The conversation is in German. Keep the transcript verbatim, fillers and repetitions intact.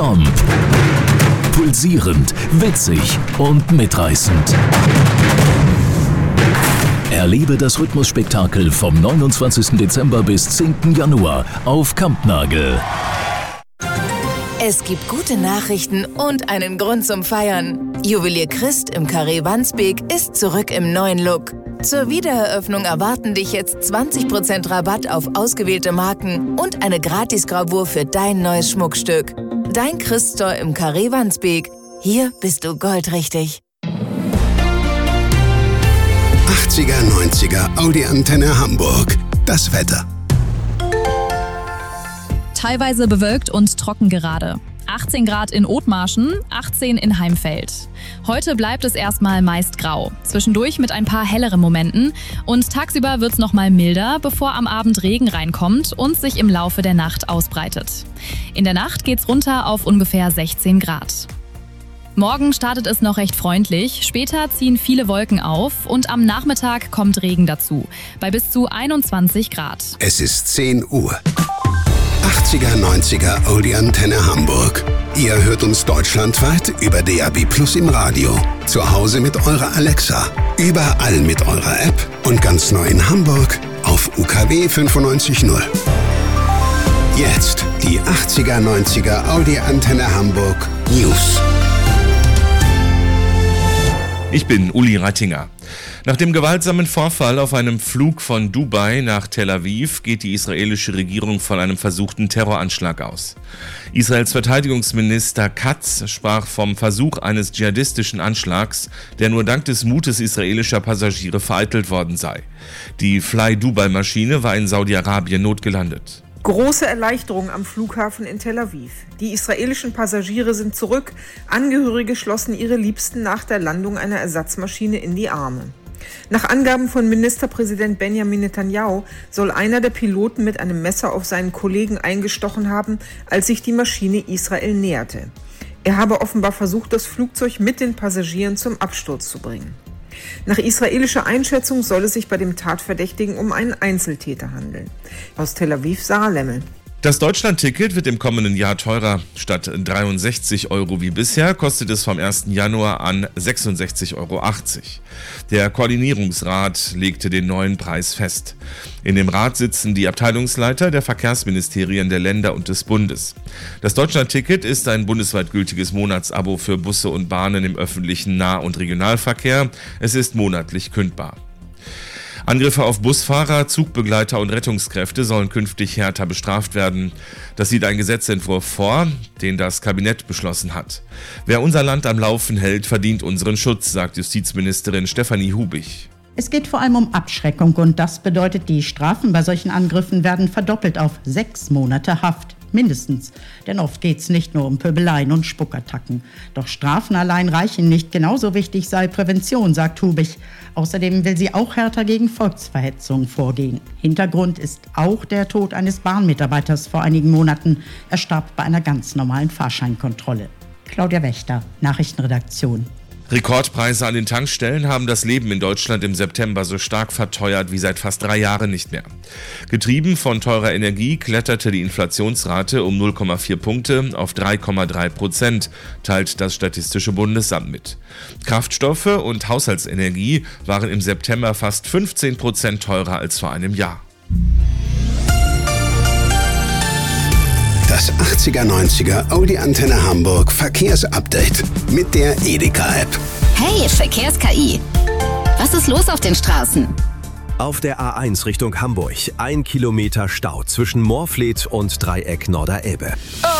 Stomp. Pulsierend, witzig und mitreißend. Erlebe das Rhythmusspektakel vom neunundzwanzigsten Dezember bis zehnten Januar auf Kampnagel. Es gibt gute Nachrichten und einen Grund zum Feiern. Juwelier Christ im Carré Wandsbek ist zurück im neuen Look. Zur Wiedereröffnung erwarten dich jetzt zwanzig Prozent Rabatt auf ausgewählte Marken und eine Gratisgravur für dein neues Schmuckstück. Dein Christ-Store im Carré Wandsbek. Hier bist du goldrichtig. achtziger, neunziger Audi Antenne Hamburg. Das Wetter. Teilweise bewölkt und trocken gerade. achtzehn Grad in Othmarschen, achtzehn in Heimfeld. Heute bleibt es erstmal meist grau, zwischendurch mit ein paar helleren Momenten und tagsüber wird es nochmal milder, bevor am Abend Regen reinkommt und sich im Laufe der Nacht ausbreitet. In der Nacht geht's runter auf ungefähr sechzehn Grad. Morgen startet es noch recht freundlich, später ziehen viele Wolken auf und am Nachmittag kommt Regen dazu, bei bis zu einundzwanzig Grad. Es ist zehn Uhr. achtziger, neunziger Audi Antenne Hamburg. Ihr hört uns deutschlandweit über D A B Plus im Radio. Zu Hause mit eurer Alexa. Überall mit eurer App. Und ganz neu in Hamburg auf U K W fünfundneunzig null. Jetzt die achtziger, neunziger Audi Antenne Hamburg News. Ich bin Uli Rattinger. Nach dem gewaltsamen Vorfall auf einem Flug von Dubai nach Tel Aviv geht die israelische Regierung von einem versuchten Terroranschlag aus. Israels Verteidigungsminister Katz sprach vom Versuch eines dschihadistischen Anschlags, der nur dank des Mutes israelischer Passagiere vereitelt worden sei. Die Fly-Dubai-Maschine war in Saudi-Arabien notgelandet. Große Erleichterung am Flughafen in Tel Aviv. Die israelischen Passagiere sind zurück. Angehörige schlossen ihre Liebsten nach der Landung einer Ersatzmaschine in die Arme. Nach Angaben von Ministerpräsident Benjamin Netanyahu soll einer der Piloten mit einem Messer auf seinen Kollegen eingestochen haben, als sich die Maschine Israel näherte. Er habe offenbar versucht, das Flugzeug mit den Passagieren zum Absturz zu bringen. Nach israelischer Einschätzung soll es sich bei dem Tatverdächtigen um einen Einzeltäter handeln. Aus Tel Aviv, Sarah Lemmel. Das Deutschland-Ticket wird im kommenden Jahr teurer. Statt dreiundsechzig Euro wie bisher kostet es vom ersten Januar an sechsundsechzig Euro achtzig. Der Koordinierungsrat legte den neuen Preis fest. In dem Rat sitzen die Abteilungsleiter der Verkehrsministerien der Länder und des Bundes. Das Deutschland-Ticket ist ein bundesweit gültiges Monatsabo für Busse und Bahnen im öffentlichen Nah- und Regionalverkehr. Es ist monatlich kündbar. Angriffe auf Busfahrer, Zugbegleiter und Rettungskräfte sollen künftig härter bestraft werden. Das sieht ein Gesetzentwurf vor, den das Kabinett beschlossen hat. Wer unser Land am Laufen hält, verdient unseren Schutz, sagt Justizministerin Stefanie Hubig. Es geht vor allem um Abschreckung und das bedeutet, die Strafen bei solchen Angriffen werden verdoppelt auf sechs Monate Haft. Mindestens. Denn oft geht es nicht nur um Pöbeleien und Spuckattacken. Doch Strafen allein reichen nicht. Genauso wichtig sei Prävention, sagt Hubig. Außerdem will sie auch härter gegen Volksverhetzung vorgehen. Hintergrund ist auch der Tod eines Bahnmitarbeiters vor einigen Monaten. Er starb bei einer ganz normalen Fahrscheinkontrolle. Claudia Wächter, Nachrichtenredaktion. Rekordpreise an den Tankstellen haben das Leben in Deutschland im September so stark verteuert wie seit fast drei Jahren nicht mehr. Getrieben von teurer Energie kletterte die Inflationsrate um null Komma vier Punkte auf drei Komma drei Prozent, teilt das Statistische Bundesamt mit. Kraftstoffe und Haushaltsenergie waren im September fast fünfzehn Prozent teurer als vor einem Jahr. Das achtziger, neunziger Audi Antenne Hamburg Verkehrsupdate mit der Edeka-App. Hey, Verkehrs-K I. Was ist los auf den Straßen? Auf der A eins Richtung Hamburg. Ein Kilometer Stau zwischen Moorfleet und Dreieck Norderelbe.